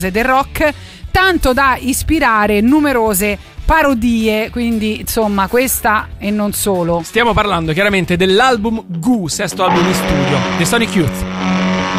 del rock, tanto da ispirare numerose parodie, quindi insomma questa e non solo. Stiamo parlando chiaramente dell'album Goo, sesto album in studio, The Sonic Youth.